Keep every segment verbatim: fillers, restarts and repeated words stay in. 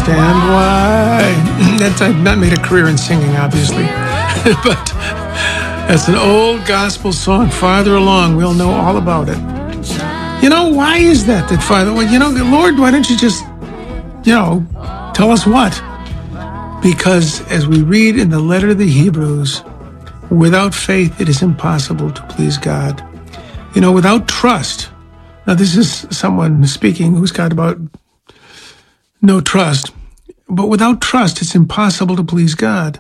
understand why. That's, I've not made a career in singing, obviously. But that's an old gospel song. Farther along, we'll know all about it. You know, why is that? That Father, well, you know, Lord, why don't you just, you know, tell us what? Because as we read in the letter to the Hebrews, without faith, it is impossible to please God. You know, without trust. Now, this is someone speaking who's got about no trust. But without trust, it's impossible to please God.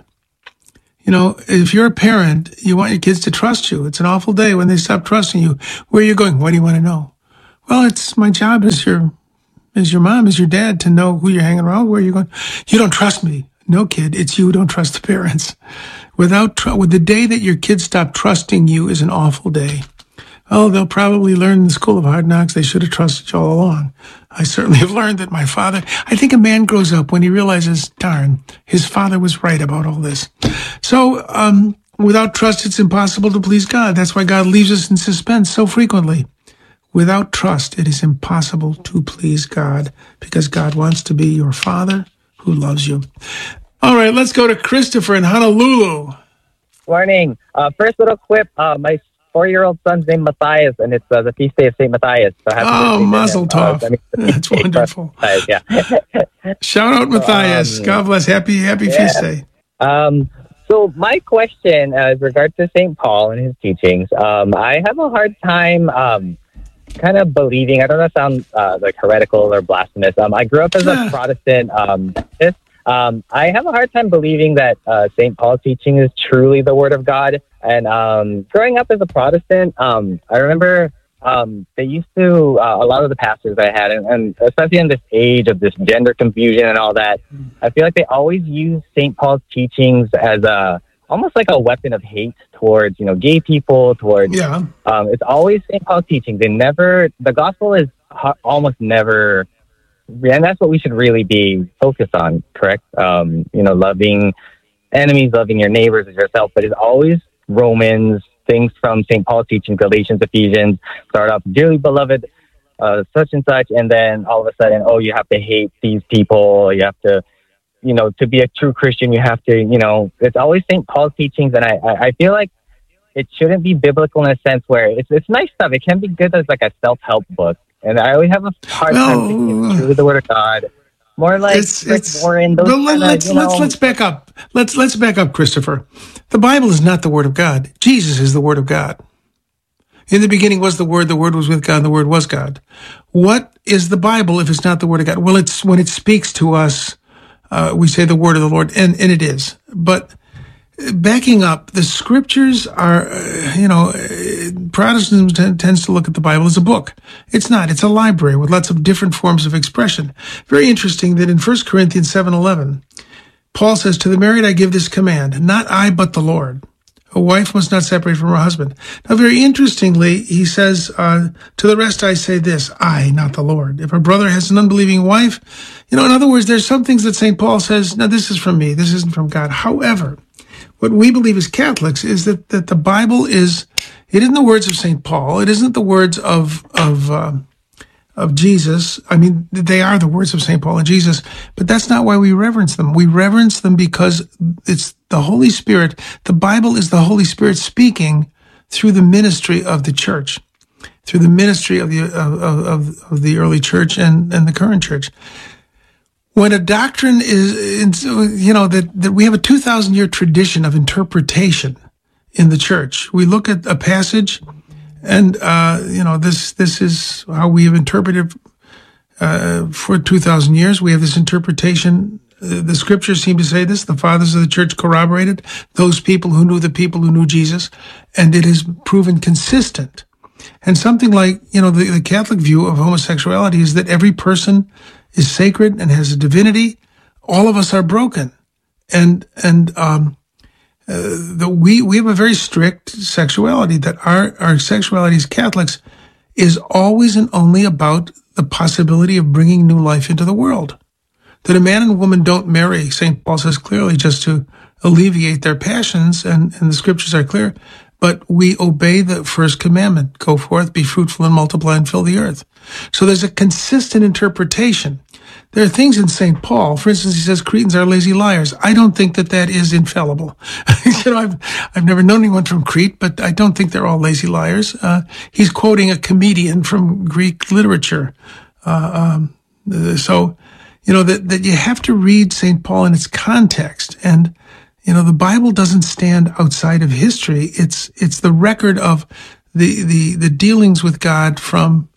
You know, if you're a parent, you want your kids to trust you. It's an awful day when they stop trusting you. Where are you going? What do you want to know? Well, it's my job as your, as your mom, as your dad, to know who you're hanging around. Where are you going? You don't trust me. No, kid, it's you who don't trust the parents. Without tr- with the day that your kids stop trusting you is an awful day. Oh, they'll probably learn in the school of hard knocks they should have trusted you all along. I certainly have learned that my father, I think a man grows up when he realizes, darn, his father was right about all this. So, um, without trust, it's impossible to please God. That's why God leaves us in suspense so frequently. Without trust, it is impossible to please God because God wants to be your father who loves you. All right, let's go to Christopher in Honolulu. Morning. Uh, first little quip. Uh, my four-year-old son's named Matthias, and it's uh, the feast day of Saint Matthias. So happy oh, birthday Mazel to him. Tov. Uh, I mean, That's wonderful. Matthias, yeah. Shout out Matthias. Um, God bless. Happy, happy yeah. feast day. Um, so my question uh, with regard to Saint Paul and his teachings, um, I have a hard time um, kind of believing, I don't know if I sound uh, like heretical or blasphemous. Um, I grew up as a Protestant um, Baptist. Um, I have a hard time believing that uh, Saint Paul's teaching is truly the Word of God. And um, growing up as a Protestant, um, I remember um, they used to, uh, a lot of the pastors I had, and, and especially in this age of this gender confusion and all that, I feel like they always use Saint Paul's teachings as a almost like a weapon of hate towards, you know, gay people, towards, yeah. um, it's always Saint Paul's teaching. They never, the gospel is ho- almost never, and that's what we should really be focused on, correct? Um, you know, loving enemies, loving your neighbors as yourself, but it's always Romans, things from Saint Paul's teaching, Galatians, Ephesians, start off, dearly beloved, uh, such and such, and then all of a sudden, oh, you have to hate these people, you have to, you know, to be a true Christian, you have to, you know, it's always Saint Paul's teachings, and I, I, I feel like it shouldn't be biblical in a sense where it's it's nice stuff. It can be good as like a self-help book, and I always have a hard well, time thinking it's truly the Word of God. More like it's, it's Warren. Those well, let, kinda, let's you know, let's let's back up. Let's let's back up, Christopher. The Bible is not the Word of God. Jesus is the Word of God. In the beginning was the Word. The Word was with God. And the Word was God. What is the Bible if it's not the Word of God? Well, it's when it speaks to us. Uh, we say the word of the Lord, and, and it is. But backing up, the scriptures are, uh, you know, uh, Protestantism t- tends to look at the Bible as a book. It's not. It's a library with lots of different forms of expression. Very interesting that in First Corinthians seven eleven, Paul says, to the married I give this command, not I but the Lord. A wife must not separate from her husband. Now, very interestingly, he says, uh, to the rest I say this, I, not the Lord. If a brother has an unbelieving wife, you know, in other words, there's some things that Saint Paul says, now this is from me, this isn't from God. However, what we believe as Catholics is that, that the Bible is, it isn't the words of Saint Paul, it isn't the words of, of, uh, of Jesus. I mean, they are the words of Saint Paul and Jesus, but that's not why we reverence them. We reverence them because it's the Holy Spirit. The Bible is the Holy Spirit speaking through the ministry of the church, through the ministry of the, of, of, of the early church and, and the current church. When a doctrine is, you know, that, that we have a two thousand year tradition of interpretation in the church. We look at a passage and, uh, you know, this, this is how we have interpreted, uh, for two thousand years. We have this interpretation. Uh, the scriptures seem to say this. The fathers of the church corroborated those people who knew the people who knew Jesus, and it has proven consistent. And something like, you know, the, the Catholic view of homosexuality is that every person is sacred and has a divinity. All of us are broken. And, and, um, Uh, the, we, we have a very strict sexuality, that our, our sexuality as Catholics is always and only about the possibility of bringing new life into the world. That a man and a woman don't marry, Saint Paul says clearly, just to alleviate their passions, and, and the scriptures are clear, but we obey the first commandment, go forth, be fruitful and multiply and fill the earth. So there's a consistent interpretation. there are things in Saint Paul. For instance, he says Cretans are lazy liars. I don't think that that is infallible. you know, I've I've never known anyone from Crete, but I don't think they're all lazy liars. Uh, he's quoting a comedian from Greek literature. Uh, um, so, you know, that that you have to read Saint Paul in its context. And, you know, the Bible doesn't stand outside of history. It's it's the record of the the the dealings with God from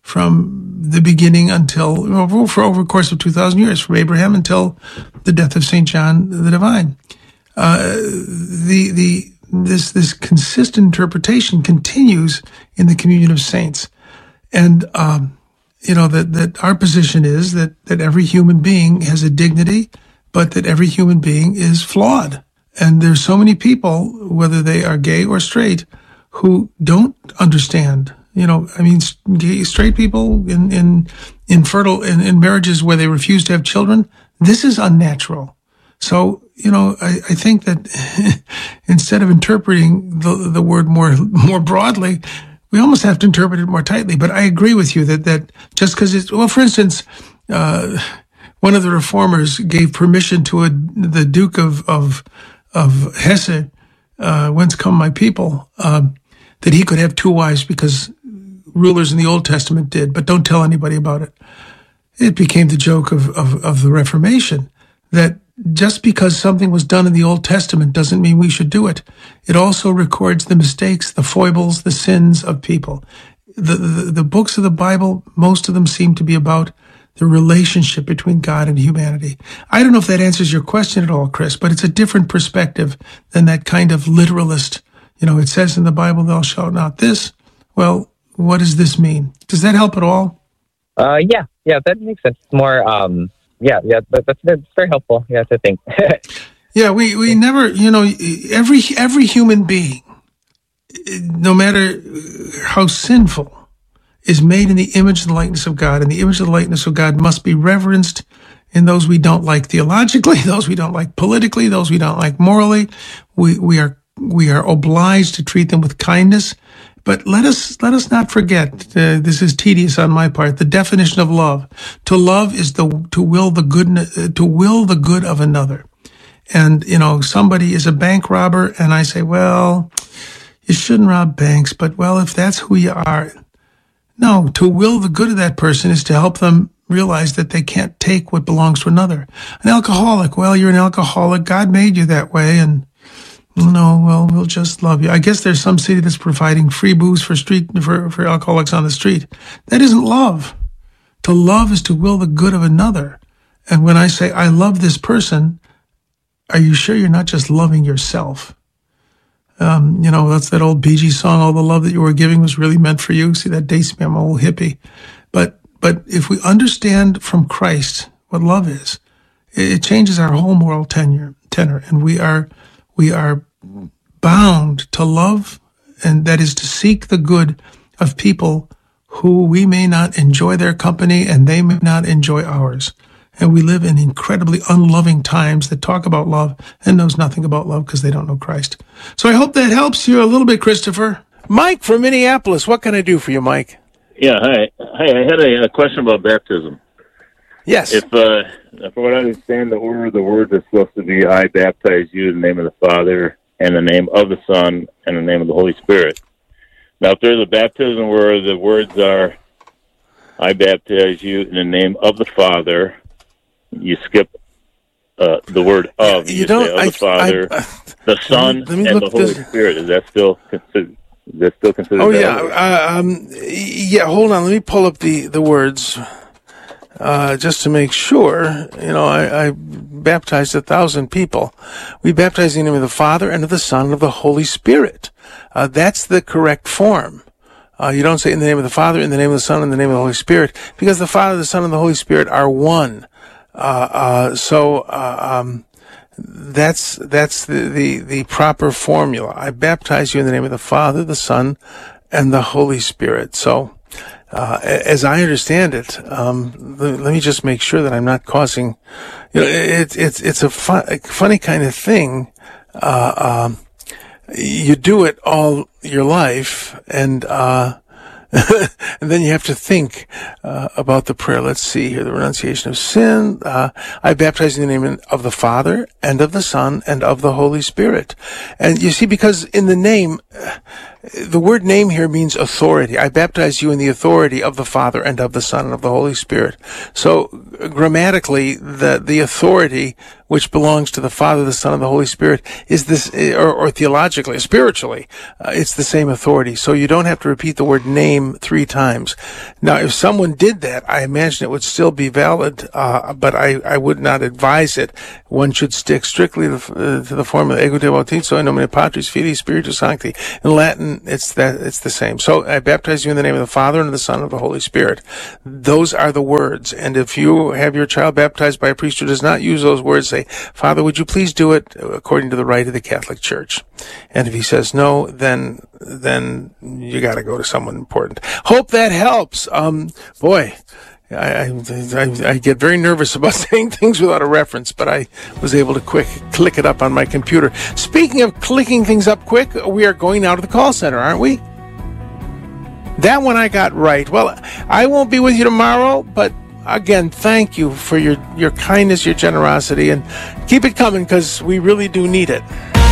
from the beginning until, well, for over the course of two thousand years, from Abraham until the death of Saint John the Divine. Uh, the, the, this, this consistent interpretation continues in the communion of saints. And, um, you know, that, that our position is that, that every human being has a dignity, but that every human being is flawed. And there's so many people, whether they are gay or straight, who don't understand. You know, I mean, gay, straight people in, in, infertile, in, in marriages where they refuse to have children, this is unnatural. So, you know, I, I think that instead of interpreting the, the word more, more broadly, we almost have to interpret it more tightly. But I agree with you that, that just because it's, well, for instance, uh, one of the reformers gave permission to a, the Duke of, of, of Hesse, uh, whence come my people, um, that he could have two wives because rulers in the Old Testament did, but don't tell anybody about it. It became the joke of, of, of the Reformation that just because something was done in the Old Testament doesn't mean we should do it. It also records the mistakes, the foibles, the sins of people. The, the, the books of the Bible, most of them seem to be about the relationship between God and humanity. I don't know if that answers your question at all, Chris, but it's a different perspective than that kind of literalist. You know, it says in the Bible, thou shalt not this. Well, what does this mean? Does that help at all? Uh, yeah, yeah, that makes sense. More, um, yeah, yeah, but that's, that's very helpful. Yeah, to think. yeah, we, we never, you know, every, every human being, no matter how sinful, is made in the image and likeness of God, and the image and likeness of God must be reverenced in those we don't like theologically, those we don't like politically, those we don't like morally. We, we are, we are obliged to treat them with kindness. But let us, let us not forget, uh, this is tedious on my part, the definition of love. To love is the, to will the good, uh, to will the good of another. And, you know, somebody is a bank robber and I say, well, you shouldn't rob banks, but well, if that's who you are. No, to will the good of that person is to help them realize that they can't take what belongs to another. An alcoholic, well, you're an alcoholic. God made you that way. And no, well, we'll just love you. I guess there's some city that's providing free booze for street, for, for alcoholics on the street. That isn't love. To love is to will the good of another. And when I say, I love this person, are you sure you're not just loving yourself? Um, you know, that's that old Bee Gees song, all the love that you were giving was really meant for you. See, that dates me, I'm an old hippie. But, but if we understand from Christ what love is, it, it changes our whole moral tenure, tenor. And we are, we are bound to love, and that is to seek the good of people who we may not enjoy their company and they may not enjoy ours. And we live in incredibly unloving times that talk about love and knows nothing about love because they don't know Christ. So I hope that helps you a little bit, Christopher. Mike from Minneapolis, what can I do for you, Mike? Yeah, hi. Hi, I had a, a question about baptism. Yes. If, uh, if I understand the order of the words, it's supposed to be, I baptize you in the name of the Father, and the name of the Son, and the name of the Holy Spirit. Now, if there's a baptism where the words are, I baptize you in the name of the Father, you skip uh, the word of. You, you don't. Say, of I, the Father, I, I, the Son, let me, let me and the Holy this. Spirit. Is that still considered? Is that still considered? Oh yeah. Uh, um, yeah. Hold on. Let me pull up the the words. Uh, just to make sure, you know, I, I baptized a thousand people. We baptize in the name of the Father and of the Son and of the Holy Spirit. Uh, that's the correct form. Uh, you don't say in the name of the Father, in the name of the Son, in the name of the Holy Spirit, because the Father, the Son, and the Holy Spirit are one. Uh, uh, so, uh, um, that's, that's the, the, the proper formula. I baptize you in the name of the Father, the Son, and the Holy Spirit. So, Uh, as I understand it, um, let, let me just make sure that I'm not causing, you know, it's, it's, it's a, fun, a funny kind of thing. Uh, um, you do it all your life and, uh, And then you have to think uh, about the prayer. Let's see here. The renunciation of sin. Uh, I baptize in the name of the Father and of the Son and of the Holy Spirit. And you see, because in the name, uh, the word name here means authority. I baptize you in the authority of the Father and of the Son and of the Holy Spirit. So grammatically, the, the authority which belongs to the Father, the Son, and the Holy Spirit is this, or, or theologically, spiritually, uh, it's the same authority. So you don't have to repeat the word name three times. Now, if someone did that, I imagine it would still be valid, uh, but I, I would not advise it. One should stick strictly to, uh, to the formula, ego te bautizo in nomine Patris, Filii, Spiritus Sancti. In Latin, it's that, it's the same. So I baptize you in the name of the Father and of the Son and of the Holy Spirit. Those are the words. And if you have your child baptized by a priest who does not use those words, say, Father, would you please do it according to the rite of the Catholic Church? And if he says no, then then you got to go to someone important. Hope that helps. Um, boy, I, I, I get very nervous about saying things without a reference, but I was able to quick click it up on my computer. Speaking of clicking things up quick, we are going now to the call center, aren't we? That one I got right. Well, I won't be with you tomorrow, but again, thank you for your, your kindness, your generosity, and keep it coming because we really do need it.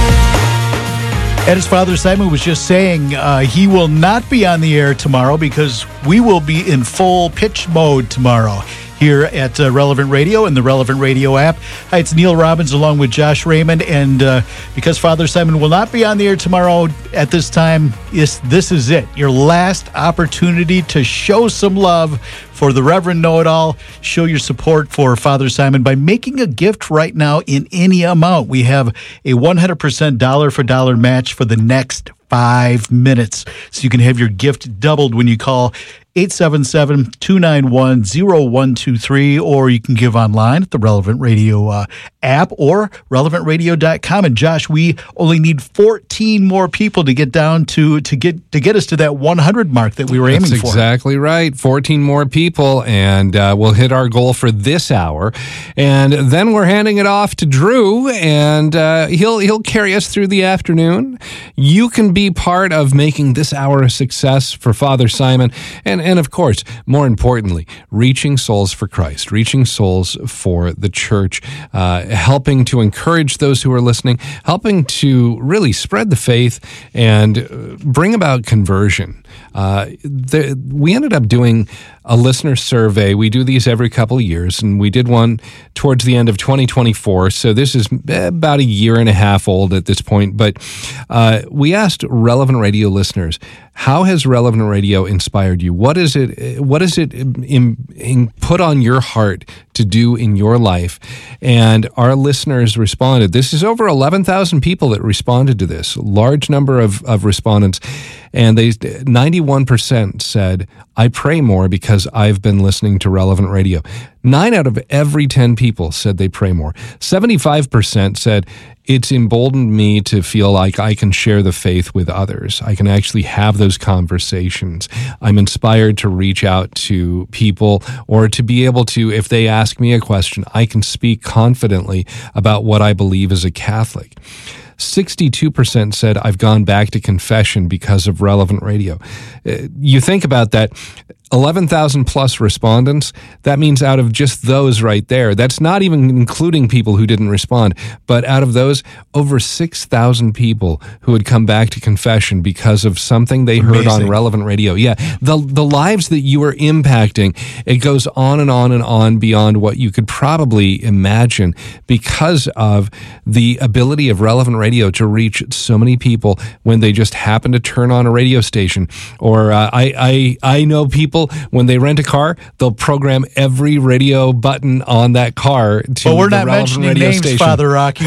And as Father Simon was just saying, uh, he will not be on the air tomorrow because we will be in full pitch mode tomorrow here at uh, Relevant Radio and the Relevant Radio app. Hi, it's Neil Robbins along with Josh Raymond, and uh, because Father Simon will not be on the air tomorrow at this time, yes, this is it. Your last opportunity to show some love for the Reverend Know-It-All. Show your support for Father Simon by making a gift right now in any amount. We have a one hundred percent dollar for dollar match for the next five minutes. So you can have your gift doubled when you call eight seven seven, two nine one, zero one two three, or you can give online at the Relevant Radio uh, app or relevant radio dot com. And Josh, we only need fourteen more people to get down to to get to get us to that one hundred mark that we were aiming That's for. Exactly right. fourteen more people, and uh, we'll hit our goal for this hour. And then we're handing it off to Drew, and uh, he'll he'll carry us through the afternoon. You can be part of making this hour a success for Father Simon, and And of course, more importantly, reaching souls for Christ, reaching souls for the church, uh, helping to encourage those who are listening, helping to really spread the faith and bring about conversion. Uh, the, we ended up doing a listener survey. We do these every couple of years, and we did one towards the end of twenty twenty-four. So this is about a year and a half old at this point. But uh, we asked Relevant Radio listeners, how has Relevant Radio inspired you? What is it? What is it in, in put on your heart to do in your life? And our listeners responded. This is over eleven thousand people that responded to this, large number of, of respondents. And they ninety-one percent said, I pray more because I've been listening to Relevant Radio. Nine out of every ten people said they pray more. seventy-five percent said, it's emboldened me to feel like I can share the faith with others. I can actually have those conversations. I'm inspired to reach out to people, or to be able to, if they ask me a question, I can speak confidently about what I believe as a Catholic. sixty-two percent said, I've gone back to confession because of Relevant Radio. You think about that, eleven thousand plus respondents, that means out of just those right there, that's not even including people who didn't respond, but out of those, over six thousand people who had come back to confession because of something they Amazing. heard on Relevant Radio. Yeah, the the lives that you are impacting, it goes on and on and on beyond what you could probably imagine because of the ability of Relevant Radio to reach so many people when they just happen to turn on a radio station. Or uh, I, I, I know people, when they rent a car, they'll program every radio button on that car to well, we're the not relevant mentioning radio names, station. Father Rocky.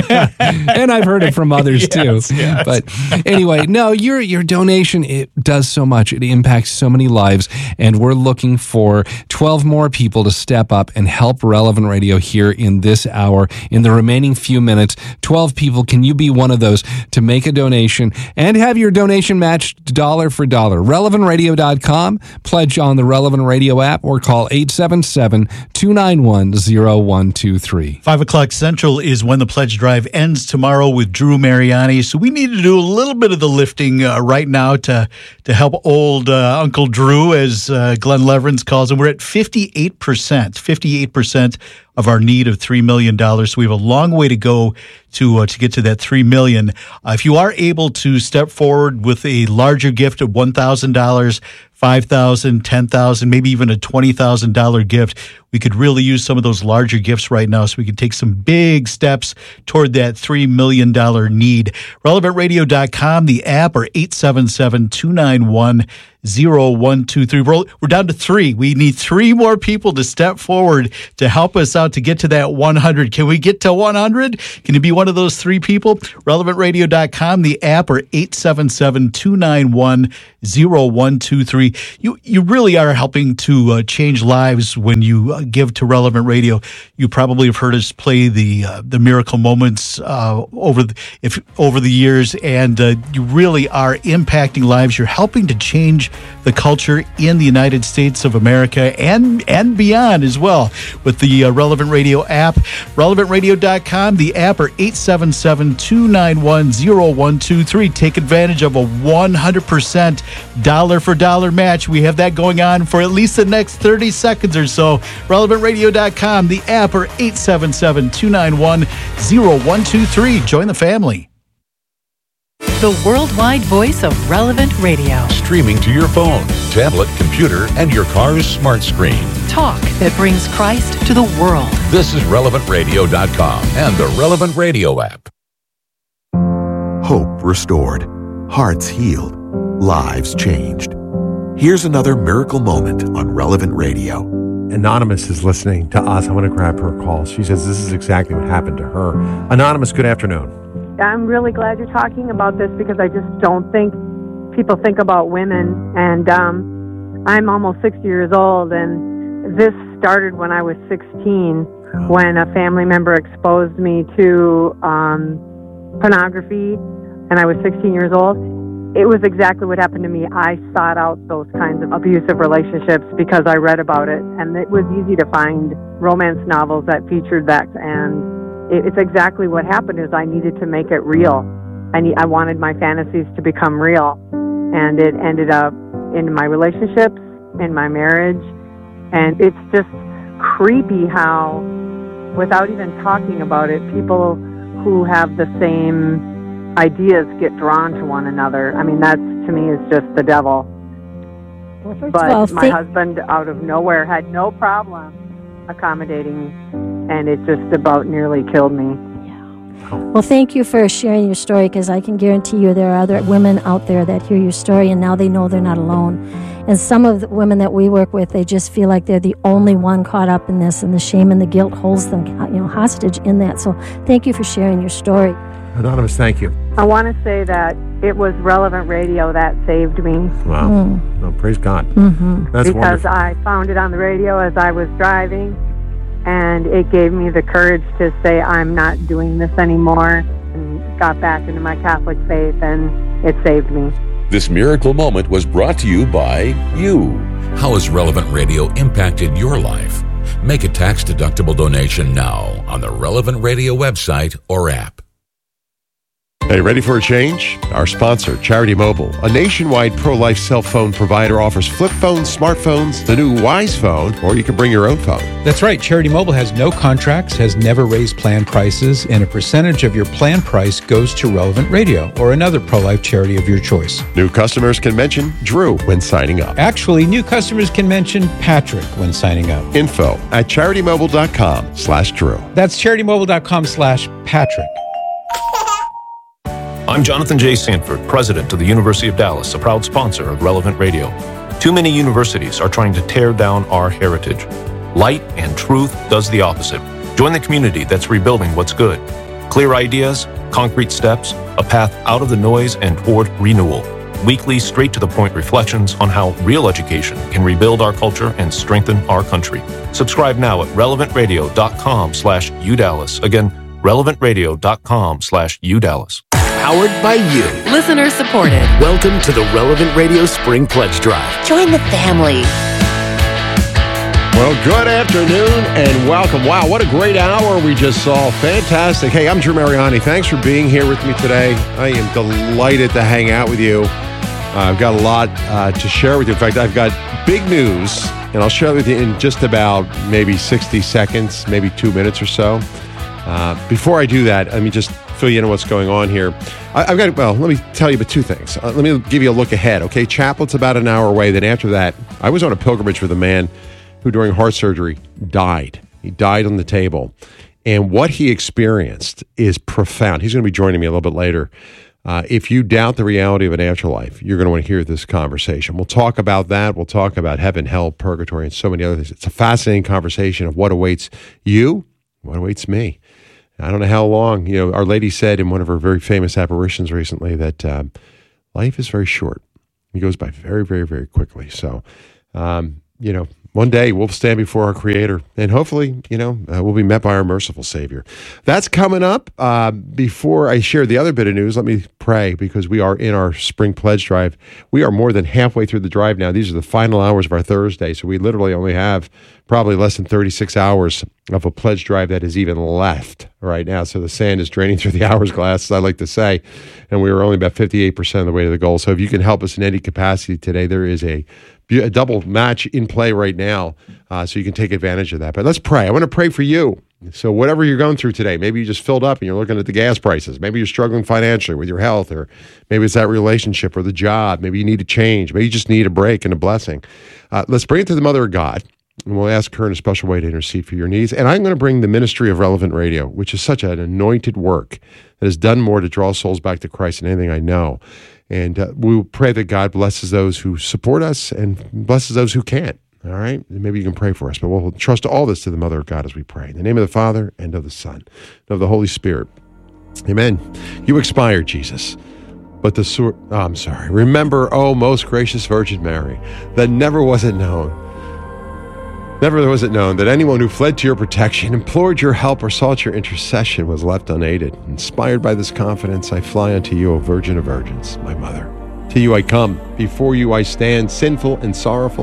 And I've heard it from others yes, too. Yes. But anyway, no, your your donation, it does so much. It impacts so many lives, and we're looking for twelve more people to step up and help Relevant Radio here in this hour. In the remaining few minutes, twelve people. Can you be one of those to make a donation and have your donation matched dollar for dollar? relevant radio dot com. pledge on the Relevant Radio app or call eight seven seven, two nine one, zero one two three. Five o'clock Central is when the pledge drive ends tomorrow with Drew Mariani. So we need to do a little bit of the lifting uh, right now to to help old uh, Uncle Drew, as uh, Glenn Leverins calls him. We're at fifty-eight percent, fifty-eight percent of our need of three million dollars. So we have a long way to go to uh, to get to that three million dollars. Uh, if you are able to step forward with a larger gift of one thousand dollars, five thousand dollars, ten thousand dollars, maybe even a twenty thousand dollars gift, we could really use some of those larger gifts right now so we can take some big steps toward that three million dollars need. relevant radio dot com, the app, or eight seven seven, two nine one, zero one two three. We're, we're down to three. We need three more people to step forward to help us out to get to that one hundred. Can we get to one hundred? Can you be one of those three people? relevant radio dot com, the app, or eight seven seven, two nine one, zero one two three. You you really are helping to uh, change lives when you uh, give to Relevant Radio. You probably have heard us play the uh, the Miracle Moments uh, over the, if over the years, and uh, you really are impacting lives. You're helping to change the culture in the United States of America and and beyond as well with the uh, Relevant Radio app. relevant radio dot com, the app, or eight seven seven, two nine one, zero one two three. Take advantage of a one hundred percent dollar for dollar match. We have that going on for at least the next thirty seconds or so. relevant radio dot com, the app, or eight seven seven, two nine one, zero one two three. Join the family. The worldwide voice of Relevant Radio. Streaming to your phone, tablet, computer, and your car's smart screen. Talk that brings Christ to the world. This is relevant radio dot com and the Relevant Radio app. Hope restored. Hearts healed. Lives changed. Here's another miracle moment on Relevant Radio. Anonymous is listening to us. I want to grab her call. She says this is exactly what happened to her. Anonymous, good afternoon. I'm really glad you're talking about this because I just don't think people think about women. And um, I'm almost sixty years old, and this started when I was sixteen, when a family member exposed me to um, pornography, and I was sixteen years old. It was exactly what happened to me. I sought out those kinds of abusive relationships because I read about it, and it was easy to find romance novels that featured that, and it's exactly what happened. Is I needed to make it real. I need, I wanted my fantasies to become real, and it ended up in my relationships, in my marriage, and it's just creepy how, without even talking about it, people who have the same ideas get drawn to one another. I mean, that's, to me, is just the devil. Well, first but of all, my think- husband, out of nowhere, had no problem accommodating, and it just about nearly killed me. Well, thank you for sharing your story, because I can guarantee you there are other women out there that hear your story, and now they know they're not alone. And some of the women that we work with, they just feel like they're the only one caught up in this, and the shame and the guilt holds them, you know, hostage in that. So thank you for sharing your story. Anonymous, thank you. I want to say that it was Relevant Radio that saved me. Wow. Mm. No, praise God. Mm-hmm. That's because wonderful. I found it on the radio as I was driving, and it gave me the courage to say I'm not doing this anymore, and got back into my Catholic faith, and it saved me. This miracle moment was brought to you by you. How has Relevant Radio impacted your life? Make a tax-deductible donation now on the Relevant Radio website or app. Hey, ready for a change? Our sponsor, Charity Mobile, a nationwide pro-life cell phone provider, offers flip phones, smartphones, the new Wise phone, or you can bring your own phone. That's right. Charity Mobile has no contracts, has never raised plan prices, and a percentage of your plan price goes to Relevant Radio or another pro-life charity of your choice. New customers can mention Drew when signing up. Actually, new customers can mention Patrick when signing up. Info at charitymobile.com slash Drew. That's charitymobile.com slash Patrick. I'm Jonathan J. Sanford, president of the University of Dallas, a proud sponsor of Relevant Radio. Too many universities are trying to tear down our heritage. Light and truth does the opposite. Join the community that's rebuilding what's good. Clear ideas, concrete steps, a path out of the noise and toward renewal. Weekly, straight-to-the-point reflections on how real education can rebuild our culture and strengthen our country. Subscribe now at relevant radio dot com slash U Dallas. Again, relevant radio dot com slash U Dallas. powered by you. Listener supported. Welcome to the Relevant Radio Spring Pledge Drive. Join the family. Well, good afternoon and welcome. Wow, what a great hour we just saw. Fantastic. Hey, I'm Drew Mariani. Thanks for being here with me today. I am delighted to hang out with you. Uh, I've got a lot uh, to share with you. In fact, I've got big news, and I'll share it with you in just about maybe sixty seconds, maybe two minutes or so. Uh, before I do that, let me just fill you in on what's going on here. I, I've got, well, let me tell you about two things. Uh, let me give you a look ahead, okay? Chapel's about an hour away. Then after that, I was on a pilgrimage with a man who during heart surgery died. He died on the table. And what he experienced is profound. He's going to be joining me a little bit later. Uh, if you doubt the reality of an afterlife, you're going to want to hear this conversation. We'll talk about that. We'll talk about heaven, hell, purgatory, and so many other things. It's a fascinating conversation of what awaits you, what awaits me. I don't know how long. You know, Our Lady said in one of her very famous apparitions recently that um, life is very short. It goes by very, very, very quickly. So, um, you know, one day we'll stand before our Creator, and hopefully, you know, uh, we'll be met by our merciful Savior. That's coming up. Uh, before I share the other bit of news, let me pray, because we are in our Spring Pledge Drive. We are more than halfway through the drive now. These are the final hours of our Thursday, so we literally only have probably less than thirty-six hours of a pledge drive that is even left right now. So the sand is draining through the hours glass, as I like to say, and we are only about fifty-eight percent of the way to the goal. So if you can help us in any capacity today, there is a a double match in play right now, uh, so you can take advantage of that. But let's pray. I want to pray for you. So whatever you're going through today, maybe you just filled up and you're looking at the gas prices. Maybe you're struggling financially with your health, or maybe it's that relationship or the job. Maybe you need a change. Maybe you just need a break and a blessing. Uh, let's bring it to the Mother of God, and we'll ask her in a special way to intercede for your needs. And I'm going to bring the ministry of Relevant Radio, which is such an anointed work that has done more to draw souls back to Christ than anything I know. And uh, we'll pray that God blesses those who support us and blesses those who can't. All right? And maybe you can pray for us. But we'll trust all this to the Mother of God as we pray. In the name of the Father, and of the Son, and of the Holy Spirit. Amen. You expired, Jesus. But the sword, oh, I'm sorry. Remember, oh, most gracious Virgin Mary, that never was it known. Never was it known that anyone who fled to your protection, implored your help, or sought your intercession was left unaided. Inspired by this confidence, I fly unto you, O Virgin of Virgins, my Mother. To you I come, before you I stand, sinful and sorrowful.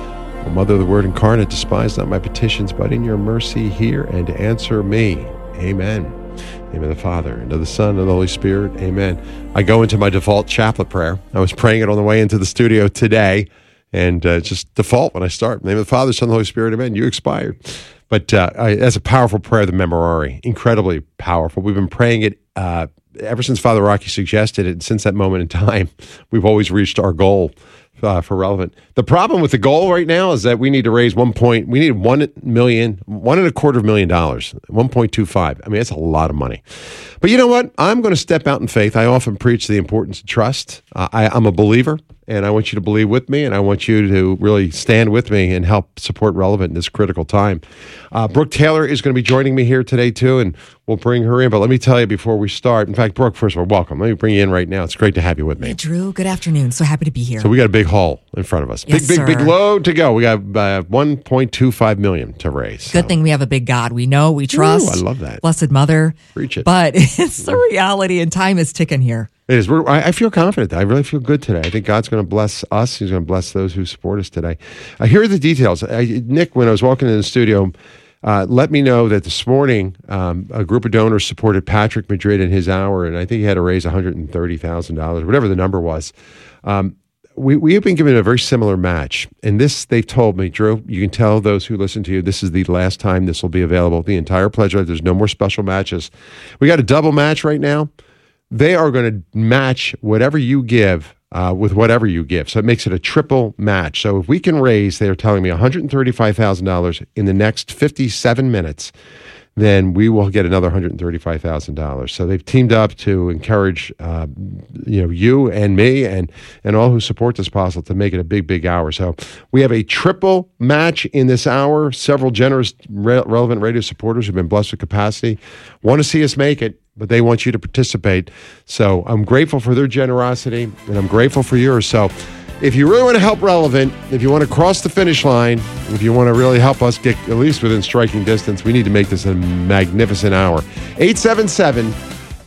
O Mother of the Word incarnate, despise not my petitions, but in your mercy hear and answer me. Amen. In the name of the Father, and of the Son, and of the Holy Spirit. Amen. I go into my default chaplet prayer. I was praying it on the way into the studio today. And uh, just default when I start. In the name of the Father, Son, and the Holy Spirit, amen. You expired. But uh, I, that's a powerful prayer, the Memorare. Incredibly powerful. We've been praying it uh, ever since Father Rocky suggested it. And since that moment in time, we've always reached our goal uh, for Relevant. The problem with the goal right now is that we need to raise one point, we need one million, one and a quarter of a million dollars, one point two five. I mean, that's a lot of money. But you know what? I'm going to step out in faith. I often preach the importance of trust. Uh, I, I'm a believer. And I want you to believe with me, and I want you to really stand with me and help support Relevant in this critical time. Uh, Brooke Taylor is going to be joining me here today, too, and we'll bring her in. But let me tell you before we start. In fact, Brooke, first of all, welcome. Let me bring you in right now. It's great to have you with me. Hey, Drew. Good afternoon. So happy to be here. So we got a big haul in front of us. Yes, big, big, sir. big load to go. We got uh, one point two five million dollars to raise. Good so. thing we have a big God. We know, we trust. Ooh, I love that. Blessed Mother. Preach it. But it's the reality, and time is ticking here. It is. We're, I, I feel confident. I really feel good today. I think God's going to bless us. He's going to bless those who support us today. Uh, here are the details. I, Nick, when I was walking in the studio, uh, let me know that this morning um, a group of donors supported Patrick Madrid in his hour, and I think he had to raise one hundred thirty thousand dollars, whatever the number was. Um, we, we have been given a very similar match. And this, they've told me, Drew, you can tell those who listen to you, this is the last time this will be available. The entire pledge, there's no more special matches. We got a double match right now. They are going to match whatever you give uh, with whatever you give. So it makes it a triple match. So if we can raise, they're telling me one hundred thirty-five thousand dollars in the next fifty-seven minutes, then we will get another one hundred thirty-five thousand dollars. So they've teamed up to encourage uh, you know, you and me and, and all who support this puzzle to make it a big, big hour. So we have a triple match in this hour. Several generous re- Relevant Radio supporters who've been blessed with capacity want to see us make it, but they want you to participate. So I'm grateful for their generosity, and I'm grateful for yours. So if you really want to help Relevant, if you want to cross the finish line, if you want to really help us get at least within striking distance, we need to make this a magnificent hour. eight seven seven,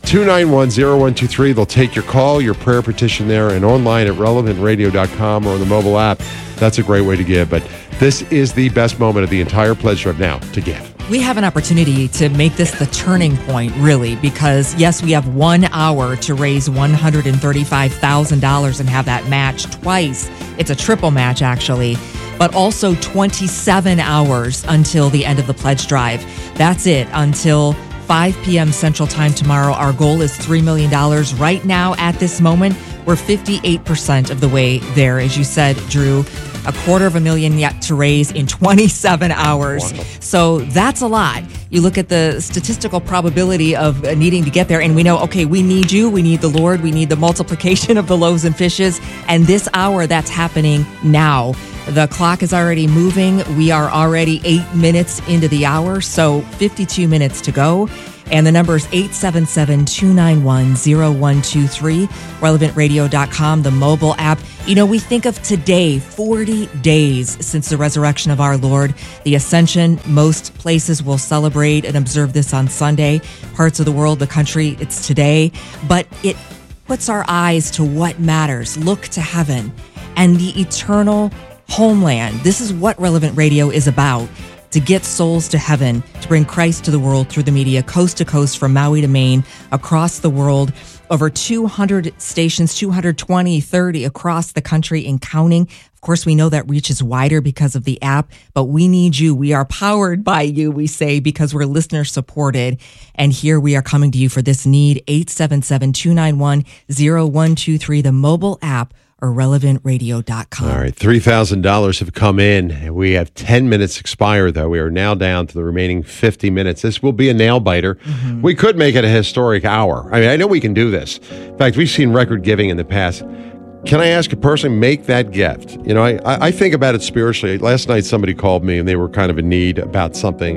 two nine one, zero one two three. They'll take your call, your prayer petition there, and online at relevant radio dot com or on the mobile app. That's a great way to give. But this is the best moment of the entire pledge drive now to give. We have an opportunity to make this the turning point, really, because, yes, we have one hour to raise one hundred thirty-five thousand dollars and have that match twice. It's a triple match, actually, but also twenty-seven hours until the end of the pledge drive. That's it, until five p.m. Central Time tomorrow. Our goal is three million dollars. Right now, at this moment, we're fifty-eight percent of the way there. As you said, Drew, a quarter of a million yet to raise in twenty-seven hours. Wow. So that's a lot. You look at the statistical probability of needing to get there, and we know, okay, we need you, we need the Lord, we need the multiplication of the loaves and fishes, and this hour, that's happening now. The clock is already moving. We are already eight minutes into the hour, so fifty-two minutes to go. And the number is eight seven seven, two nine one, zero one two three, relevant radio dot com, the mobile app. You know, we think of today, forty days since the resurrection of our Lord, the ascension. Most places will celebrate and observe this on Sunday. Parts of the world, the country, it's today. But it puts our eyes to what matters. Look to heaven and the eternal homeland. This is what Relevant Radio is about. To get souls to heaven, to bring Christ to the world through the media, coast to coast, from Maui to Maine, across the world, over two hundred stations, two hundred twenty, thirty across the country and counting. Of course, we know that reach is wider because of the app, but we need you. We are powered by you, we say, because we're listener supported. And here we are coming to you for this need, eight seven seven, two nine one, zero one two three, the mobile app, or relevant radio dot com. All right, three thousand dollars have come in. We have ten minutes expire, though. We are now down to the remaining fifty minutes. This will be a nail-biter. Mm-hmm. We could make it a historic hour. I mean, I know we can do this. In fact, we've seen record giving in the past. Can I ask you personally, make that gift? You know, I, I think about it spiritually. Last night, somebody called me, and they were kind of in need about something,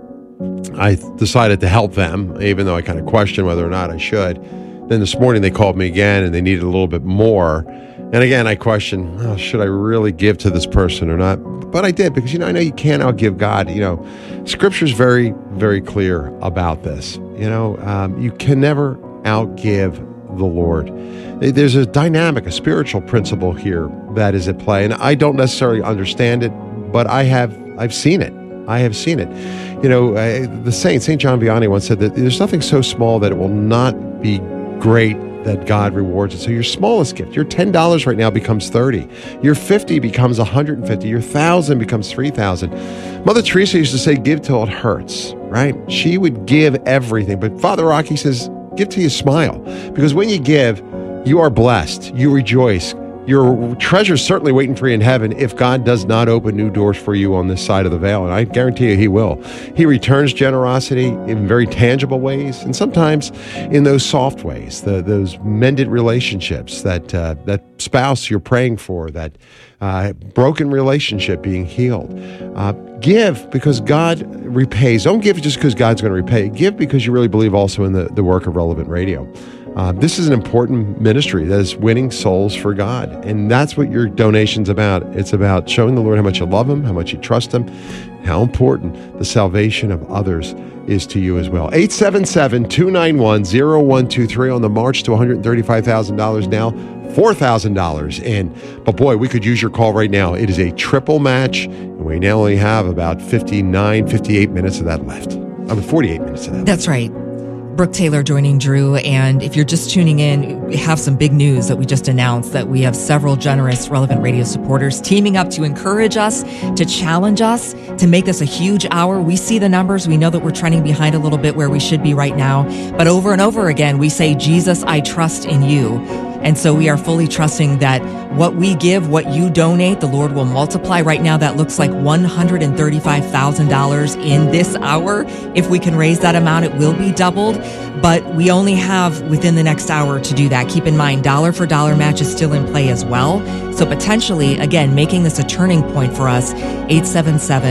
and I decided to help them, even though I kind of questioned whether or not I should. Then this morning, they called me again, and they needed a little bit more. And again, I question, oh, should I really give to this person or not? But I did, because, you know, I know you can't outgive God. You know, Scripture's very, very clear about this. You know, um, you can never outgive the Lord. There's a dynamic, a spiritual principle here that is at play. And I don't necessarily understand it, but I have, I've seen it. I have seen it. You know, uh, the saint, Saint John Vianney once said that there's nothing so small that it will not be great that God rewards it. So your smallest gift, your ten dollars right now becomes thirty. Your fifty becomes one hundred fifty. Your one thousand becomes three thousand. Mother Teresa used to say, give till it hurts, right? She would give everything. But Father Rocky says, give till you smile. Because when you give, you are blessed. You rejoice. Your treasure's certainly waiting for you in heaven if God does not open new doors for you on this side of the veil. And I guarantee you he will. He returns generosity in very tangible ways, and sometimes in those soft ways, the, those mended relationships, that uh, that spouse you're praying for, that uh, broken relationship being healed. Uh, give because God repays. Don't give just because God's going to repay. Give because you really believe also in the, the work of Relevant Radio. Uh, this is an important ministry that is winning souls for God. And that's what your donation's about. It's about showing the Lord how much you love him, how much you trust him, how important the salvation of others is to you as well. eight seven seven, two nine one, zero one two three on the march to one hundred thirty-five thousand dollars now, four thousand dollars in. But boy, we could use your call right now. It is a triple match, and we now only have about fifty-nine, fifty-eight minutes of that left. I mean, forty-eight minutes of that. That's right. Brooke Taylor joining Drew, and if you're just tuning in, we have some big news that we just announced, that we have several generous Relevant Radio supporters teaming up to encourage us, to challenge us, to make this a huge hour. We see the numbers. We know that we're trending behind a little bit where we should be right now. But over and over again, we say, Jesus, I trust in you. And so we are fully trusting that what we give, what you donate, the Lord will multiply. Right now, that looks like one hundred thirty-five thousand dollars in this hour. If we can raise that amount, it will be doubled. But we only have within the next hour to do that. Keep in mind, dollar for dollar match is still in play as well. So potentially, again, making this a turning point for us, eight seven seven,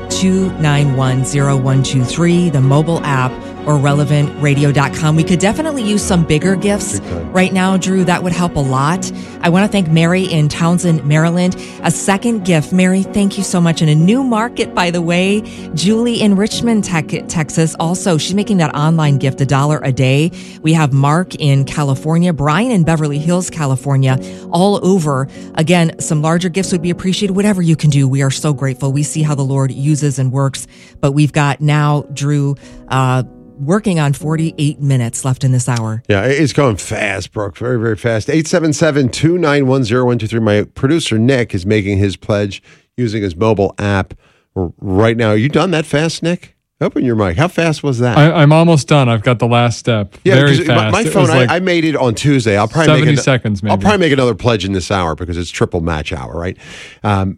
two nine one, zero one two three, the mobile app, or relevant radio dot com. We could definitely use some bigger gifts right now, Drew. That would help a lot. I want to thank Mary in Townsend, Maryland. A second gift. Mary, thank you so much. In a new market, by the way. Julie in Richmond, Texas. Also, she's making that online gift, a dollar a day. We have Mark in California, Brian in Beverly Hills, California, all over. Again, some larger gifts would be appreciated. Whatever you can do, we are so grateful. We see how the Lord uses and works. But we've got now, Drew, uh, working on forty-eight minutes left in this hour. Yeah, it's going fast, Brooke. Very, very fast. eight seven seven, two nine one, zero one two three. My producer, Nick, is making his pledge using his mobile app right now. Are you done that fast, Nick? Open your mic. How fast was that? I, I'm almost done. I've got the last step. Yeah, Very because fast. my, my phone, like I, I made it on Tuesday. I'll probably seventy make an, seconds, maybe. I'll probably make another pledge in this hour because it's triple match hour, right? Um,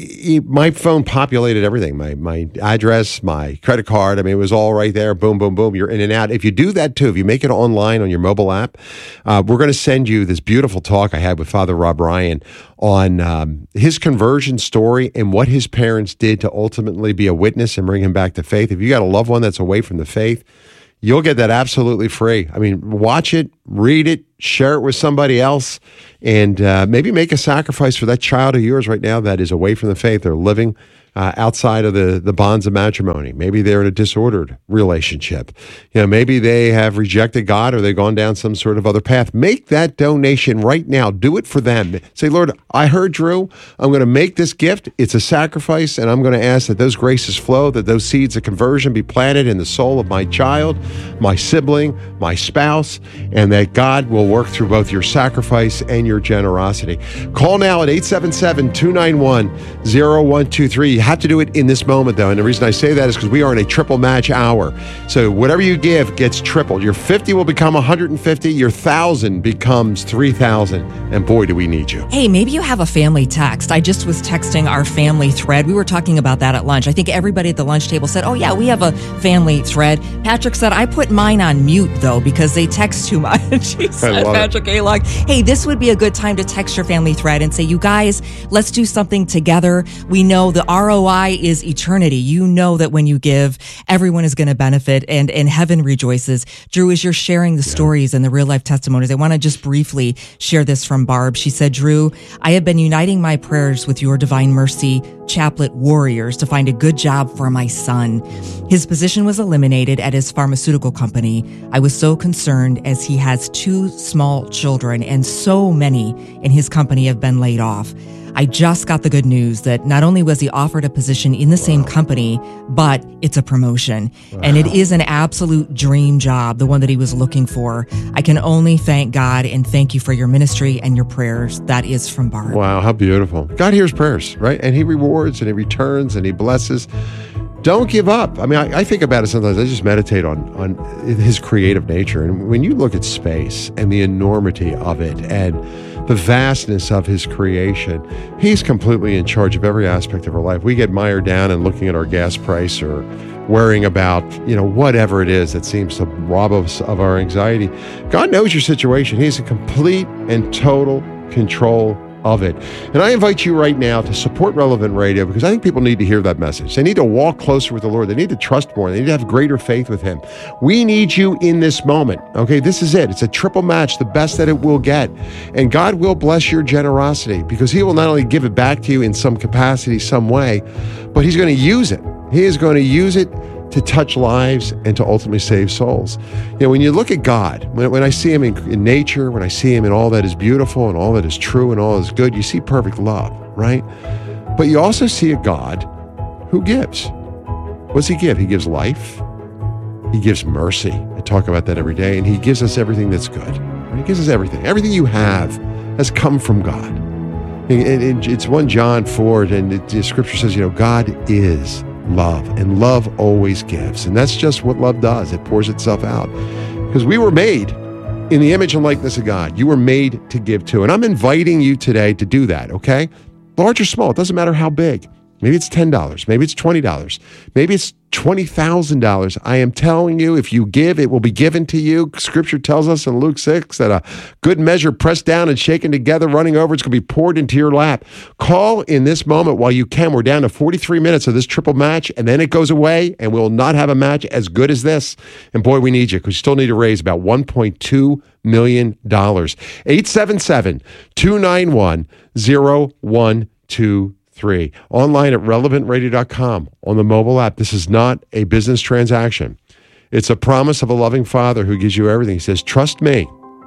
my phone populated everything. My my address, my credit card. I mean, it was all right there. Boom, boom, boom. You're in and out. If you do that too, if you make it online on your mobile app, uh, we're going to send you this beautiful talk I had with Father Rob Ryan on um, his conversion story and what his parents did to ultimately be a witness and bring him back to faith. If you got a loved one that's away from the faith, you'll get that absolutely free. I mean, watch it, read it, share it with somebody else, and uh, maybe make a sacrifice for that child of yours right now that is away from the faith. They're living Uh, outside of the, the bonds of matrimony. Maybe they're in a disordered relationship. You know, maybe they have rejected God or they've gone down some sort of other path. Make that donation right now. Do it for them. Say, Lord, I heard Drew. I'm going to make this gift. It's a sacrifice, and I'm going to ask that those graces flow, that those seeds of conversion be planted in the soul of my child, my sibling, my spouse, and that God will work through both your sacrifice and your generosity. Call now at eight seven seven, two nine one, zero one two three. You have to do it in this moment, though. And the reason I say that is because we are in a triple match hour. So whatever you give gets tripled. Your fifty will become one hundred fifty. Your one thousand becomes three thousand. And boy, do we need you. Hey, maybe you have a family text. I just was texting our family thread. We were talking about that at lunch. I think everybody at the lunch table said, oh, yeah, we have a family thread. Patrick said, I put mine on mute, though, because they text too much. He said, Patrick Alog, hey, this would be a good time to text your family thread and say, you guys, let's do something together. We know the R O I is eternity. You know that when you give, everyone is going to benefit and, and heaven rejoices. Drew, as you're sharing the yeah. stories and the real life testimonies, I want to just briefly share this from Barb. She said, Drew, I have been uniting my prayers with your Divine Mercy Chaplet warriors to find a good job for my son. His position was eliminated at his pharmaceutical company. I was so concerned as he has two small children and so many in his company have been laid off. I just got the good news that not only was he offered a position in the same company, but it's a promotion. Wow. And it is an absolute dream job, the one that he was looking for. I can only thank God and thank you for your ministry and your prayers. That is from Barb. Wow, how beautiful. God hears prayers, right? And he rewards and he returns and he blesses. Don't give up. I mean, I, I think about it sometimes. I just meditate on, on his creative nature. And when you look at space and the enormity of it and the vastness of his creation, he's completely in charge of every aspect of our life. We get mired down in looking at our gas price or worrying about, you know, whatever it is that seems to rob us of our anxiety. God knows your situation. He's in complete and total control of it. And I invite you right now to support Relevant Radio because I think people need to hear that message. They need to walk closer with the Lord. They need to trust more. They need to have greater faith with Him. We need you in this moment. Okay, this is it. It's a triple match, the best that it will get. And God will bless your generosity because He will not only give it back to you in some capacity, some way, but He's going to use it. He is going to use it to touch lives and to ultimately save souls. You know, when you look at God, when, when I see Him in, in nature, when I see Him in all that is beautiful and all that is true and all that is good, you see perfect love, right? But you also see a God who gives. What does He give? He gives life. He gives mercy. I talk about that every day. And He gives us everything that's good. He gives us everything. Everything you have has come from God. And, and it's First John four, and it, the scripture says, you know, God is love, and love always gives. And that's just what love does. It pours itself out. Because we were made in the image and likeness of God. You were made to give too. And I'm inviting you today to do that, okay? Large or small, it doesn't matter how big. Maybe it's ten dollars. Maybe it's twenty dollars. Maybe it's twenty thousand dollars. I am telling you, if you give, it will be given to you. Scripture tells us in Luke six that a good measure pressed down and shaken together, running over, it's going to be poured into your lap. Call in this moment while you can. We're down to forty-three minutes of this triple match, and then it goes away, and we'll not have a match as good as this. And boy, we need you, because we still need to raise about one point two million dollars. eight seven seven, two nine one, zero one two three. Online at relevant radio dot com, on the mobile app. This is not a business transaction. It's a promise of a loving Father who gives you everything. He says, trust me,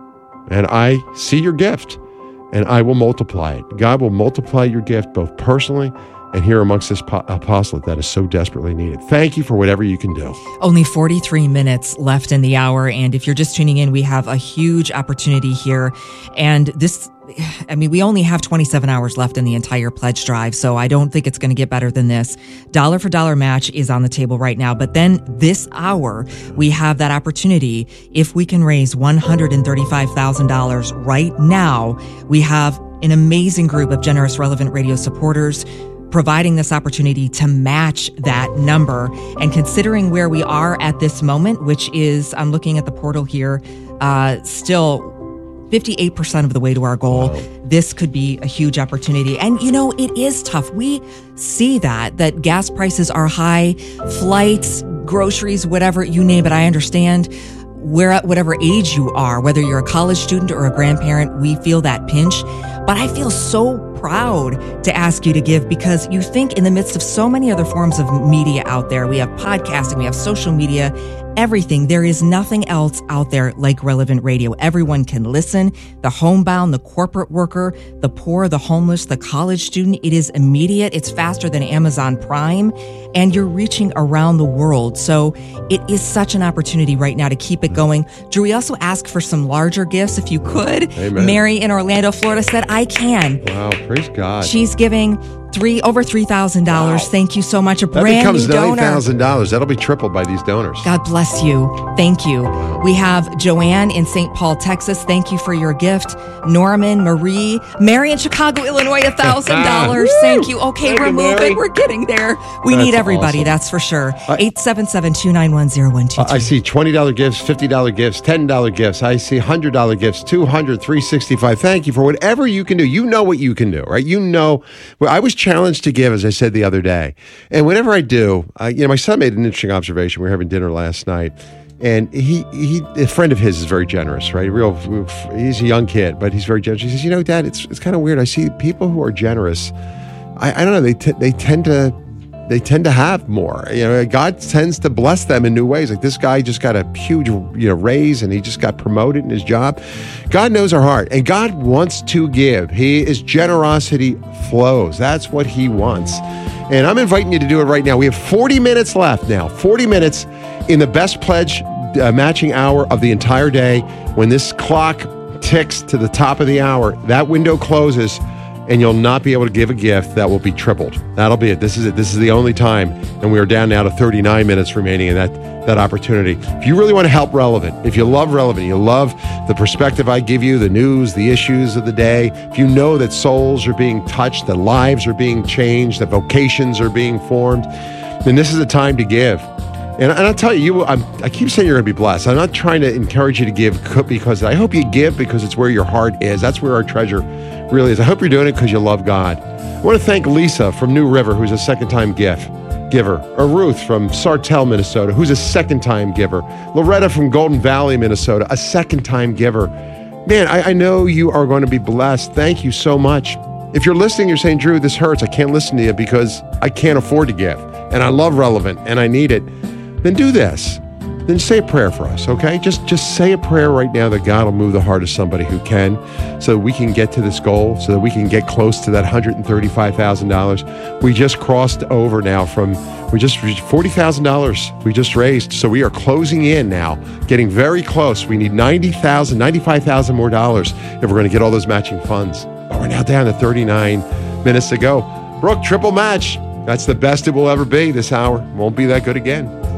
and I see your gift, and I will multiply it. God will multiply your gift both personally and here amongst this po- apostolate that is so desperately needed. Thank you for whatever you can do. Only forty-three minutes left in the hour, and if you're just tuning in, we have a huge opportunity here. And this, I mean, we only have twenty-seven hours left in the entire pledge drive, so I don't think it's going to get better than this. Dollar for dollar match is on the table right now, but then this hour, we have that opportunity. If we can raise one hundred thirty-five thousand dollars right now, we have an amazing group of generous Relevant Radio supporters providing this opportunity to match that number. And considering where we are at this moment, which is, I'm looking at the portal here, uh, still fifty-eight percent of the way to our goal. This could be a huge opportunity. And, you know, it is tough. We see that, that gas prices are high, flights, groceries, whatever, you name it. I understand where, at whatever age you are, whether you're a college student or a grandparent, we feel that pinch. But I feel so proud to ask you to give, because you think in the midst of so many other forms of media out there, we have podcasting, we have social media, everything. There is nothing else out there like Relevant Radio. Everyone can listen. The homebound, the corporate worker, the poor, the homeless, the college student. It is immediate. It's faster than Amazon Prime, and you're reaching around the world. So it is such an opportunity right now to keep it going. Drew, we also ask for some larger gifts if you could. Amen. Mary in Orlando, Florida said, I can. Wow, praise God. She's giving three over three thousand dollars. Wow. Thank you so much. A that brand becomes new donor. nine thousand dollars. That'll be tripled by these donors. God bless you. Thank you. We have Joanne in Saint Paul, Texas. Thank you for your gift. Norman, Marie, Mary in Chicago, Illinois, one thousand dollars. Thank you. Okay, Thank we're you, moving. Mary. We're getting there. We That's need everybody, awesome. that's for sure. I- eight seven seven, two nine one, zero one two two. I see twenty dollars gifts, fifty dollars gifts, ten dollars gifts. I see one hundred dollars gifts, two hundred dollars, three hundred sixty-five dollars. Thank you for whatever you can do. You know what you can do, right? You know. Well, I was challenged to give, as I said the other day. And whenever I do, uh, you know, my son made an interesting observation. We were having dinner last night. And he, he, a friend of his is very generous, right? Real, he's a young kid, but he's very generous. He says, you know, Dad, it's it's kind of weird. I see people who are generous. I, I don't know. They t- they tend to they tend to have more. You know, God tends to bless them in new ways. Like this guy just got a huge, you know, raise, and he just got promoted in his job. God knows our heart, and God wants to give. He His generosity flows. That's what He wants. And I'm inviting you to do it right now. We have forty minutes left now. forty minutes in the best pledge uh, matching hour of the entire day. When this clock ticks to the top of the hour, that window closes, and you'll not be able to give a gift that will be tripled. That'll be it. This is it. This is the only time. And we are down now to thirty-nine minutes remaining in that, that opportunity. If you really want to help Relevant, if you love Relevant, you love the perspective I give you, the news, the issues of the day, if you know that souls are being touched, that lives are being changed, that vocations are being formed, then this is the time to give. And, and I'll tell you, you I'm, I keep saying you're going to be blessed. I'm not trying to encourage you to give because I hope you give because it's where your heart is. That's where our treasure really is. I hope you're doing it because you love God. I want to thank Lisa from New River, who's a second-time gift giver, or Ruth from Sartell, Minnesota, who's a second-time giver, Loretta from Golden Valley, Minnesota, a second-time giver. Man, I, I know you are going to be blessed. Thank you so much. If you're listening, you're saying, Drew, this hurts. I can't listen to you because I can't afford to give, and I love Relevant, and I need it. Then do this. Then say a prayer for us, okay? Just just say a prayer right now that God will move the heart of somebody who can, so that we can get to this goal, so that we can get close to that one hundred thirty-five thousand dollars. We just crossed over now from, we just reached forty thousand dollars we just raised. So we are closing in now, getting very close. We need ninety thousand dollars, ninety-five thousand dollars more dollars if we're going to get all those matching funds. But we're now down to thirty-nine minutes to go. Brooke, triple match. That's the best it will ever be this hour. Won't be that good again.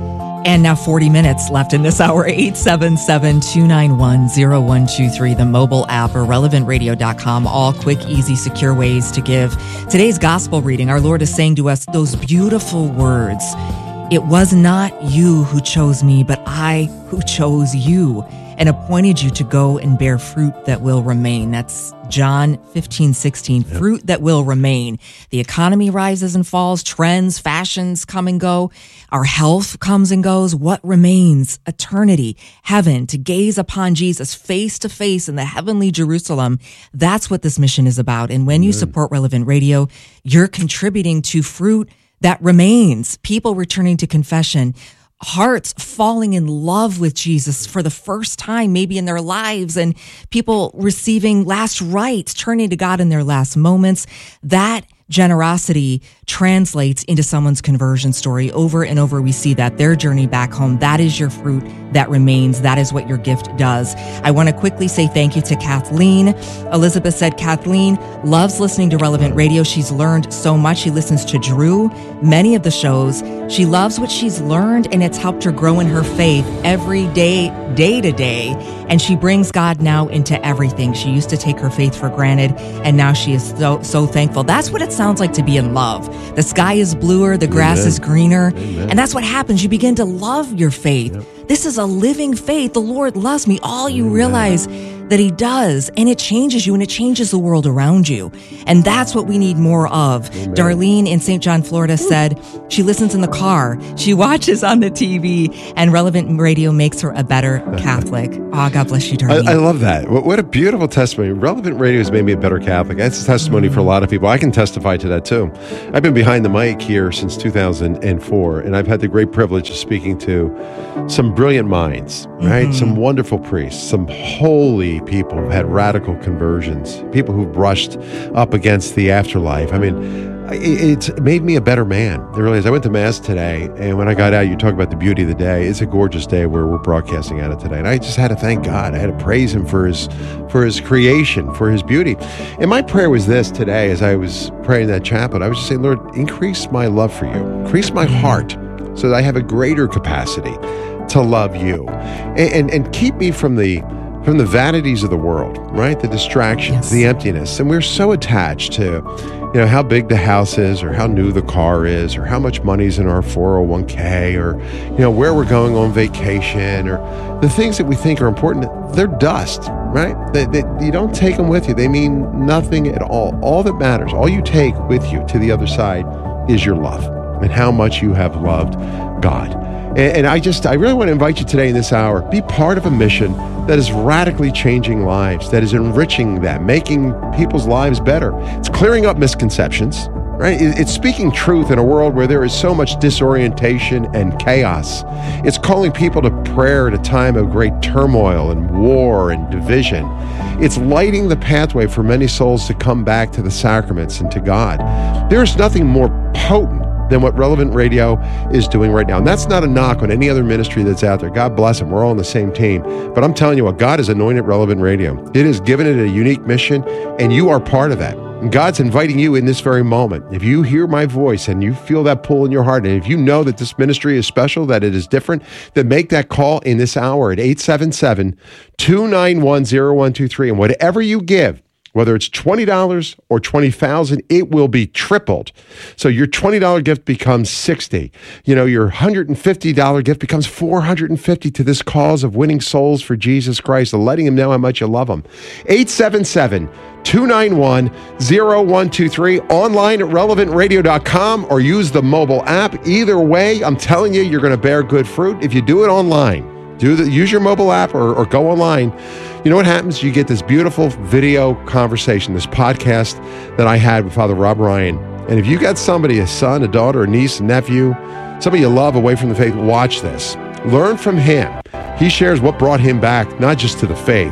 And now forty minutes left in this hour. eight seven seven, two nine one, zero one two three, the mobile app, or relevant radio dot com. All quick, easy, secure ways to give. Today's gospel reading, our Lord is saying to us those beautiful words. It was not you who chose me, but I who chose you and appointed you to go and bear fruit that will remain. That's John fifteen, sixteen, yep. Fruit that will remain. The economy rises and falls, trends, fashions come and go. Our health comes and goes. What remains? Eternity, heaven, to gaze upon Jesus face to face in the heavenly Jerusalem. That's what this mission is about. And when you support Relevant Radio, you're contributing to fruit that remains. People returning to confession, hearts falling in love with Jesus for the first time, maybe in their lives, and people receiving last rites, turning to God in their last moments. That generosity translates into someone's conversion story. Over and over, we see that their journey back home. That is your fruit that remains. That is what your gift does. I want to quickly say thank you to Kathleen. Elizabeth said Kathleen loves listening to Relevant Radio. She's learned so much. She listens to Drew, many of the shows. She loves what she's learned, and it's helped her grow in her faith every day, day to day. And she brings God now into everything. She used to take her faith for granted, and now she is so, so thankful. That's what it sounds like to be in love. The sky is bluer, the grass Amen. Is greener. Amen. And that's what happens. You begin to love your faith. Yep. This is a living faith. The Lord loves me. All you Amen. Realize that he does, and it changes you, and it changes the world around you. And that's what we need more of. Amen. Darlene in Saint John, Florida said she listens in the car, she watches on the T V, and Relevant Radio makes her a better Catholic. Oh, God bless you, Darlene. I, I love that. What, what a beautiful testimony. Relevant Radio has made me a better Catholic. That's a testimony mm-hmm. for a lot of people. I can testify to that too. I've been behind the mic here since two thousand four, and I've had the great privilege of speaking to some brilliant minds, right? Mm-hmm. Some wonderful priests, some holy people who've had radical conversions, people who've brushed up against the afterlife. I mean, it's made me a better man. It really is. I went to Mass today, and when I got out, you talk about the beauty of the day. It's a gorgeous day where we're broadcasting out of today, and I just had to thank God. I had to praise him for his for his creation, for his beauty. And my prayer was this today as I was praying that chaplet. I was just saying, Lord, increase my love for you. Increase my heart so that I have a greater capacity to love you. And, and, and keep me from the from the vanities of the world, right? The distractions, yes. the emptiness. And we're so attached to, you know, how big the house is, or how new the car is, or how much money's in our four oh one k, or, you know, where we're going on vacation, or the things that we think are important. They're dust, right? They, they, you don't take them with you. They mean nothing at all. All that matters, all you take with you to the other side is your love and how much you have loved God. And, and I just, I really want to invite you today in this hour, be part of a mission that is radically changing lives, that is enriching them, making people's lives better. It's clearing up misconceptions, right? It's speaking truth in a world where there is so much disorientation and chaos. It's calling people to prayer at a time of great turmoil and war and division. It's lighting the pathway for many souls to come back to the sacraments and to God. There's nothing more potent than what Relevant Radio is doing right now. And that's not a knock on any other ministry that's out there. God bless them. We're all on the same team. But I'm telling you what, God has anointed Relevant Radio. It has given it a unique mission, and you are part of that. And God's inviting you in this very moment. If you hear my voice and you feel that pull in your heart, and if you know that this ministry is special, that it is different, then make that call in this hour at eight seven seven, two nine one, zero one two three. And whatever you give, whether it's twenty dollars or twenty thousand dollars, it will be tripled. So your twenty dollars gift becomes sixty dollars. You know, your one hundred fifty dollars gift becomes four hundred fifty dollars to this cause of winning souls for Jesus Christ and letting him know how much you love him. eight seven seven, two nine one, zero one two three, online at relevant radio dot com, or use the mobile app. Either way, I'm telling you, you're going to bear good fruit if you do it online. Do the, use your mobile app or, or go online. You know what happens? You get this beautiful video conversation, this podcast that I had with Father Rob Ryan. And if you got somebody, a son, a daughter, a niece, a nephew, somebody you love away from the faith, watch this. Learn from him. He shares what brought him back, not just to the faith,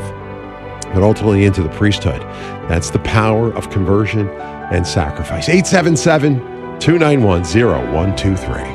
but ultimately into the priesthood. That's the power of conversion and sacrifice. eight seven seven, two nine one, zero one two three.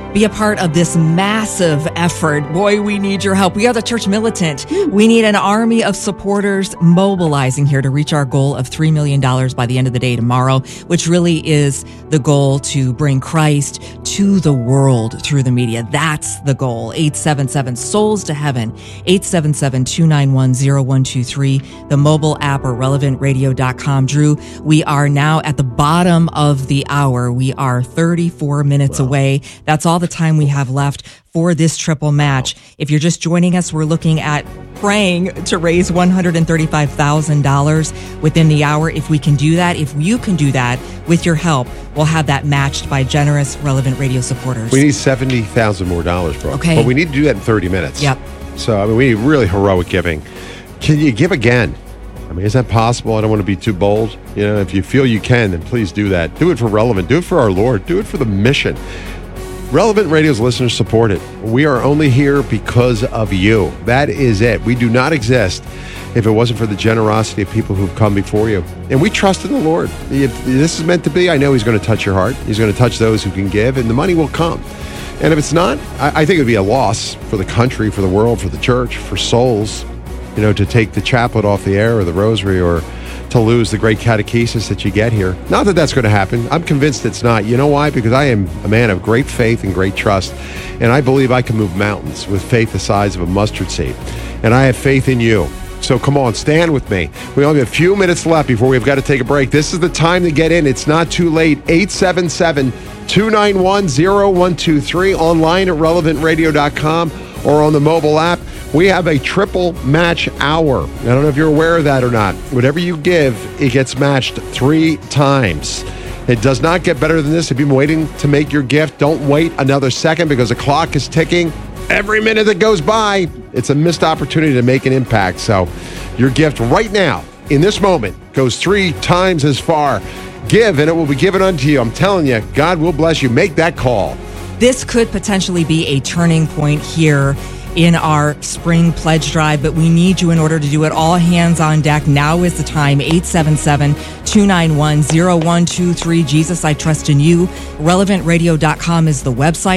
Be a part of this massive effort. Boy, we need your help. We are the Church Militant. We need an army of supporters mobilizing here to reach our goal of three million dollars by the end of the day tomorrow, which really is the goal to bring Christ to the world through the media. That's the goal. eight seven seven souls to heaven, eight seven seven, two nine one, zero one two three, the mobile app or relevant radio dot com. Drew, we are now at the bottom of the hour. We are thirty-four minutes wow. away. That's all the time we have left for this triple match. If you're just joining us, we're looking at praying to raise one hundred thirty-five thousand dollars within the hour. If we can do that, if you can do that with your help, we'll have that matched by generous Relevant Radio supporters. We need seventy thousand more dollars, bro. Okay. But we need to do that in thirty minutes. Yep. So, I mean, we need really heroic giving. Can you give again? I mean, is that possible? I don't want to be too bold. You know, if you feel you can, then please do that. Do it for Relevant. Do it for our Lord. Do it for the mission. Relevant Radio's listeners support it. We are only here because of you. That is it. We do not exist if it wasn't for the generosity of people who've come before you. And we trust in the Lord. If this is meant to be, I know He's going to touch your heart. He's going to touch those who can give, and the money will come. And if it's not, I, I think it would be a loss for the country, for the world, for the church, for souls, you know, to take the chaplet off the air or the rosary, or to lose the great catechesis that you get here. Not that that's going to happen. I'm convinced it's not. You know why? Because I am a man of great faith and great trust, and I believe I can move mountains with faith the size of a mustard seed. And I have faith in you. So come on, stand with me. We only have a few minutes left before we've got to take a break. This is the time to get in. It's not too late. eight seven seven, two nine one, zero one two three, online at relevant radio dot com or on the mobile app. We have a triple match hour. I don't know if you're aware of that or not. Whatever you give, it gets matched three times. It does not get better than this. If you've been waiting to make your gift, don't wait another second, because the clock is ticking. Every minute that goes by, it's a missed opportunity to make an impact. So your gift right now, in this moment, goes three times as far. Give, and it will be given unto you. I'm telling you, God will bless you. Make that call. This could potentially be a turning point here in our spring pledge drive, but we need you in order to do it. All hands on deck. Now is the time. eight seven seven, two nine one, zero one two three. Jesus, I trust in you. relevant radio dot com is the website.